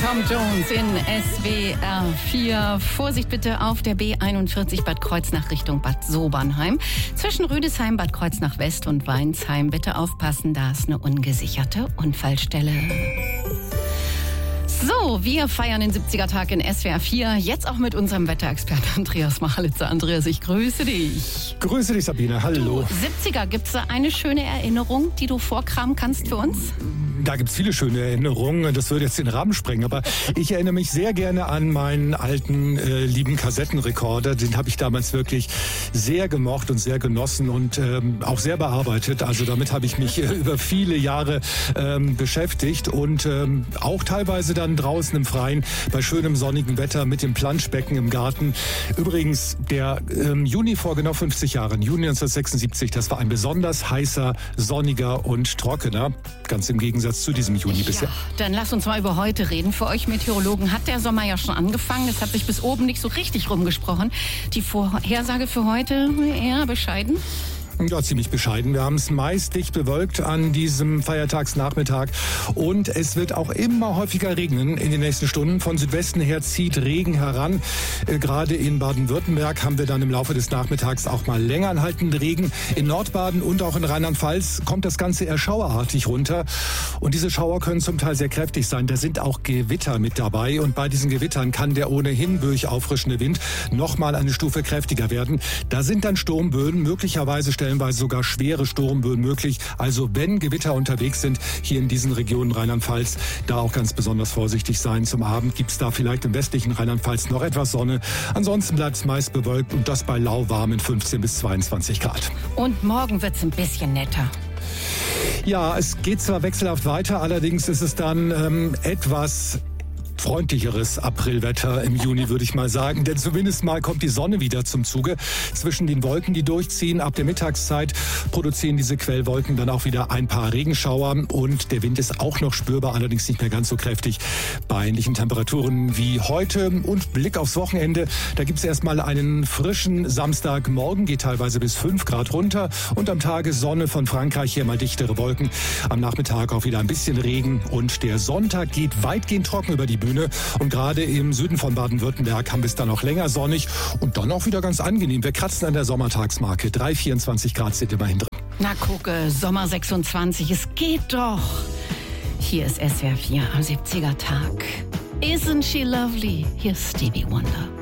Tom Jones in SWR 4. Vorsicht bitte auf der B41 Bad Kreuznach Richtung Bad Sobernheim. Zwischen Rüdesheim, Bad Kreuznach West und Weinsheim. Bitte aufpassen, da ist eine ungesicherte Unfallstelle. So, wir feiern den 70er-Tag in SWR 4. Jetzt auch mit unserem Wetterexperten Andreas Machalitzer. Andreas, ich grüße dich. Grüße dich, Sabine. Hallo. Du, 70er, gibt es da eine schöne Erinnerung, die du vorkramen kannst für uns? Da gibt es viele schöne Erinnerungen. Das würde jetzt den Rahmen sprengen. Aber ich erinnere mich sehr gerne an meinen alten, lieben Kassettenrekorder. Den habe ich damals wirklich sehr gemocht und sehr genossen und auch sehr bearbeitet. Also damit habe ich mich über viele Jahre beschäftigt und auch teilweise dann draußen im Freien bei schönem sonnigen Wetter mit dem Planschbecken im Garten. Übrigens, der Juni vor genau 50 Jahren, Juni 1976, das war ein besonders heißer, sonniger und trockener. Ganz im Gegensatz zu diesem Juni bisher. Ja, dann lass uns mal über heute reden. Für euch Meteorologen hat der Sommer ja schon angefangen. Es hat sich bis oben nicht so richtig rumgesprochen. Die Vorhersage für heute eher bescheiden. Ja, ziemlich bescheiden. Wir haben es meist dicht bewölkt an diesem Feiertagsnachmittag und es wird auch immer häufiger regnen in den nächsten Stunden. Von Südwesten her zieht Regen heran. Gerade in Baden-Württemberg haben wir dann im Laufe des Nachmittags auch mal länger anhaltenden Regen. In Nordbaden und auch in Rheinland-Pfalz kommt das Ganze eher schauerartig runter. Und diese Schauer können zum Teil sehr kräftig sein. Da sind auch Gewitter mit dabei. Und bei diesen Gewittern kann der ohnehin böig auffrischende Wind noch mal eine Stufe kräftiger werden. Da sind dann Sturmböen, möglicherweise stellenweise sogar schwere Sturmböen möglich. Also wenn Gewitter unterwegs sind, hier in diesen Regionen Rheinland-Pfalz, da auch ganz besonders vorsichtig sein. Zum Abend gibt es da vielleicht im westlichen Rheinland-Pfalz noch etwas Sonne. Ansonsten bleibt es meist bewölkt und das bei lauwarmen 15 bis 22 Grad. Und morgen wird es ein bisschen netter. Ja, es geht zwar wechselhaft weiter, allerdings ist es dann etwas freundlicheres Aprilwetter im Juni, würde ich mal sagen. Denn zumindest mal kommt die Sonne wieder zum Zuge. Zwischen den Wolken, die durchziehen, ab der Mittagszeit produzieren diese Quellwolken dann auch wieder ein paar Regenschauer. Und der Wind ist auch noch spürbar, allerdings nicht mehr ganz so kräftig bei ähnlichen Temperaturen wie heute. Und Blick aufs Wochenende. Da gibt es erstmal einen frischen Samstagmorgen, geht teilweise bis 5 Grad runter. Und am Tage Sonne von Frankreich, hier mal dichtere Wolken. Am Nachmittag auch wieder ein bisschen Regen. Und der Sonntag geht weitgehend trocken über die Bühne. Und gerade im Süden von Baden-Württemberg haben wir es dann noch länger sonnig und dann auch wieder ganz angenehm. Wir kratzen an der Sommertagsmarke. 24 Grad sind immerhin drin. Na gucke, Sommer 26, es geht doch. Hier ist SWR 4 am 70er Tag. Isn't she lovely? Hier ist Stevie Wonder.